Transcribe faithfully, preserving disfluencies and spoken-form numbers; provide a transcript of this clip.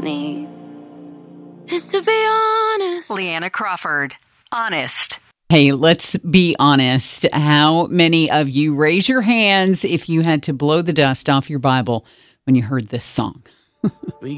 need is to be honest. Leanna Crawford, Honest. Hey, let's be honest. How many of you raise your hands if you had to blow the dust off your Bible when you heard this song?